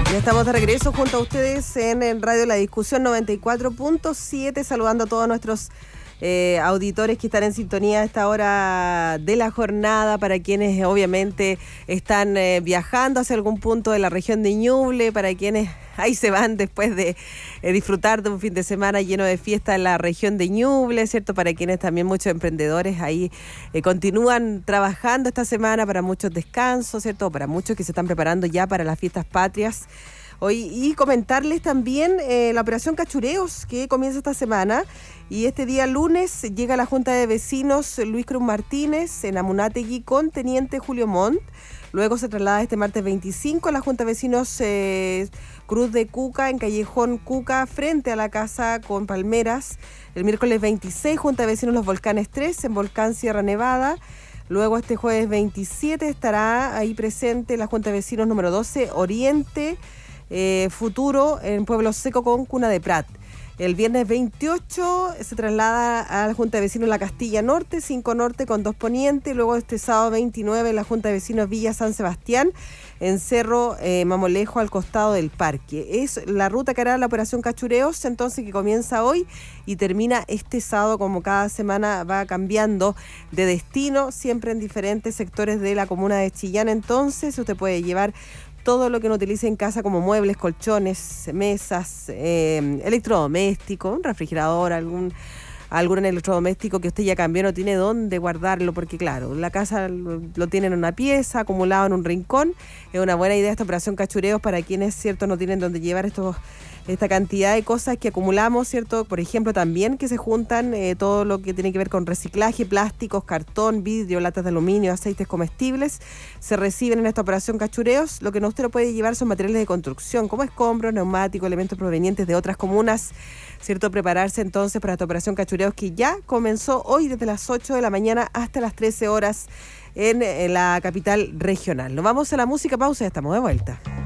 Ya estamos de regreso junto a ustedes en Radio La Discusión 94.7, saludando a todos nuestros auditores que están en sintonía a esta hora de la jornada, para quienes obviamente están viajando hacia algún punto de la región de Ñuble, para quienes ahí se van después de disfrutar de un fin de semana lleno de fiesta en la región de Ñuble, ¿cierto? Para quienes también muchos emprendedores ahí continúan trabajando esta semana, para muchos descansos, ¿cierto? Para muchos que se están preparando ya para las fiestas patrias. Hoy, y comentarles también la operación Cachureos que comienza esta semana, y este día lunes llega a la Junta de Vecinos Luis Cruz Martínez en Amunátegui con Teniente Julio Montt. Luego se traslada este martes 25 a la Junta de Vecinos Cruz de Cuca en Callejón Cuca frente a la Casa con Palmeras. El miércoles 26 Junta de Vecinos Los Volcanes 3 en Volcán Sierra Nevada. Luego este jueves 27 estará ahí presente la Junta de Vecinos número 12 Oriente Futuro en Pueblo Seco con Cuna de Prat. El viernes 28 se traslada a la Junta de Vecinos La Castilla Norte, 5 Norte con 2 Poniente. Y luego este sábado 29 la Junta de Vecinos Villa San Sebastián en Cerro Mamolejo al costado del parque. Es la ruta que hará la operación Cachureos, entonces, que comienza hoy y termina este sábado. Como cada semana va cambiando de destino, siempre en diferentes sectores de la comuna de Chillán. Entonces usted puede llevar todo lo que no utilice en casa, como muebles, colchones, mesas, electrodomésticos, un refrigerador, algún electrodoméstico que usted ya cambió, no tiene dónde guardarlo, porque claro, la casa lo tiene en una pieza, acumulado en un rincón. Es una buena idea esta operación Cachureos para quienes, cierto, no tienen dónde llevar esta cantidad de cosas que acumulamos, ¿cierto? Por ejemplo, también que se juntan todo lo que tiene que ver con reciclaje, plásticos, cartón, vidrio, latas de aluminio, aceites comestibles, se reciben en esta operación Cachureos. Lo que no usted no puede llevar son materiales de construcción, como escombros, neumáticos, elementos provenientes de otras comunas, ¿cierto? Prepararse entonces para esta operación Cachureos que ya comenzó hoy desde las 8 de la mañana hasta las 13 horas en la capital regional. Nos vamos a la música, pausa y estamos de vuelta.